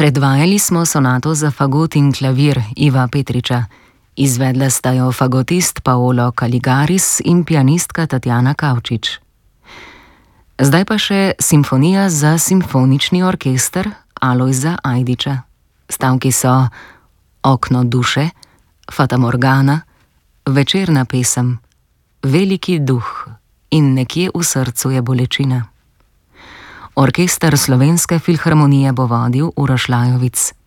Predvajali smo sonato za fagot in klavir Iva Petriča. Izvedla sta jo fagotist Paolo Caligaris in pianistka Tatjana Kavčič. Zdaj pa še simfonija za simfonični orkester Alojza Ajdiča. Stavki so Okno duše, Fatamorgana, Večerna pesem, Veliki duh in Nekje v srcu je bolečina. Orkester Slovenske filharmonije bo vodil Uroš Lajovic.